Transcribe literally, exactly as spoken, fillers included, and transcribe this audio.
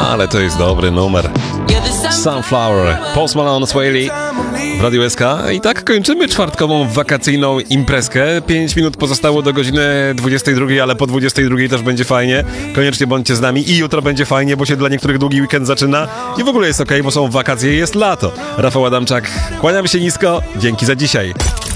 Ale to jest dobry numer. Sunflower, Post Malone, Swaley w Radiu S K. I tak kończymy czwartkową wakacyjną imprezkę. Pięć minut pozostało do godziny dwudziestej drugiej, ale po dwudziestej drugiej też będzie fajnie. Koniecznie bądźcie z nami i jutro będzie fajnie, bo się dla niektórych długi weekend zaczyna. I w ogóle jest okej, bo są wakacje i jest lato. Rafał Adamczak, kłaniam się nisko. Dzięki za dzisiaj.